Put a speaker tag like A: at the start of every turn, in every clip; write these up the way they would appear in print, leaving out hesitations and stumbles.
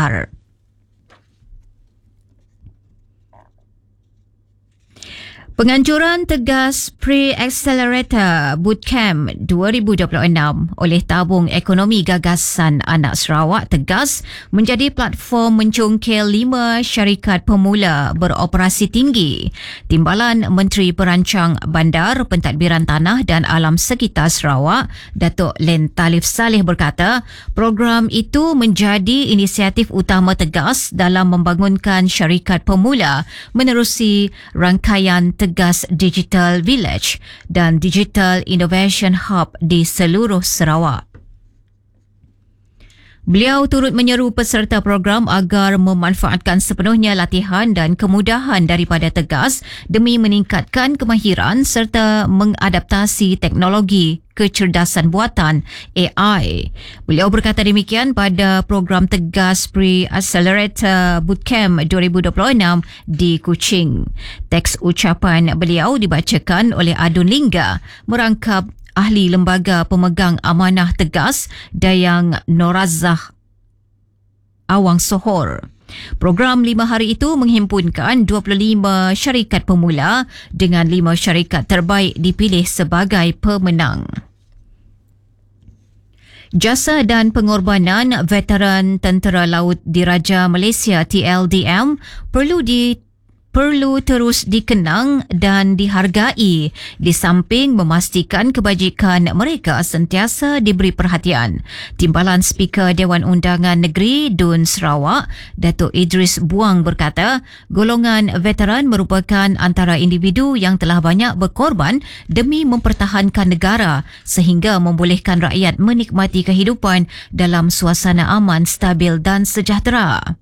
A: besar. Penganjuran tegas Pre-Accelerator Bootcamp 2026 oleh Tabung Ekonomi Gagasan Anak Sarawak Tegas menjadi platform mencungkil 5 syarikat pemula beroperasi tinggi. Timbalan Menteri Perancang Bandar, Pentadbiran Tanah dan Alam Sekitar Sarawak, Datuk Len Talif Saleh berkata, program itu menjadi inisiatif utama Tegas dalam membangunkan syarikat pemula menerusi rangkaian Tegas Digital Village dan Digital Innovation Hub di seluruh Sarawak. Beliau turut menyeru peserta program agar memanfaatkan sepenuhnya latihan dan kemudahan daripada Tegas demi meningkatkan kemahiran serta mengadaptasi teknologi kecerdasan buatan AI. Beliau berkata demikian pada program Tegas Pre-Accelerator Bootcamp 2026 di Kuching. Teks ucapan beliau dibacakan oleh Adun Lingga merangkap ahli lembaga pemegang amanah Tegas Dayang Norazah Awang Sohor. Program 5 hari itu menghimpunkan 25 syarikat pemula dengan 5 syarikat terbaik dipilih sebagai pemenang. Jasa dan Pengorbanan Veteran Tentera Laut Diraja Malaysia TLDM perlu terus dikenang dan dihargai di samping memastikan kebajikan mereka sentiasa diberi perhatian. Timbalan Speaker Dewan Undangan Negeri Dun Sarawak, Datuk Idris Buang berkata, golongan veteran merupakan antara individu yang telah banyak berkorban demi mempertahankan negara sehingga membolehkan rakyat menikmati kehidupan dalam suasana aman, stabil dan sejahtera.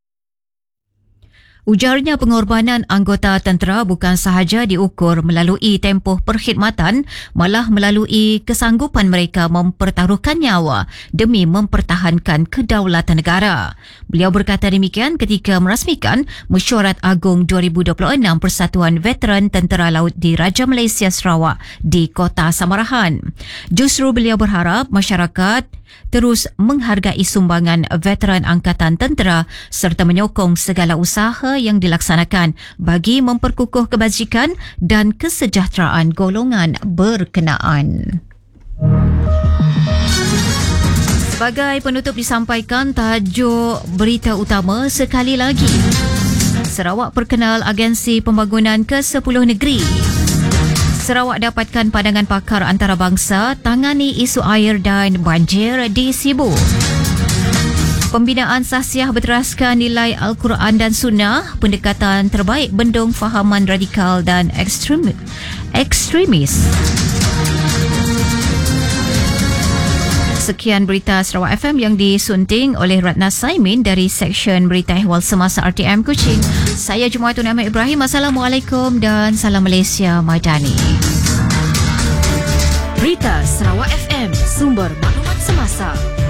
A: Ujarnya pengorbanan anggota tentera bukan sahaja diukur melalui tempoh perkhidmatan, malah melalui kesanggupan mereka mempertaruhkan nyawa demi mempertahankan kedaulatan negara. Beliau berkata demikian ketika merasmikan Mesyuarat Agung 2026 Persatuan Veteran Tentera Laut Diraja Malaysia Sarawak di Kota Samarahan. Justru beliau berharap masyarakat terus menghargai sumbangan veteran Angkatan Tentera serta menyokong segala usaha yang dilaksanakan bagi memperkukuh kebajikan dan kesejahteraan golongan berkenaan. Sebagai penutup disampaikan tajuk berita utama sekali lagi. Sarawak perkenal Agensi Pembangunan ke-10 Negeri. Sarawak dapatkan pandangan pakar antarabangsa tangani isu air dan banjir di Sibu. Pembinaan Sahsiah berteraskan nilai Al-Quran dan Sunnah, pendekatan terbaik bendung fahaman radikal dan ekstremis. Sekian berita Sarawak FM yang disunting oleh Ratna Saimin dari Seksyen Berita Ehwal Semasa RTM Kuching. Saya Jumaatun Ahmad Ibrahim. Assalamualaikum dan salam Malaysia Madani.
B: Berita Sarawak FM, sumber maklumat semasa.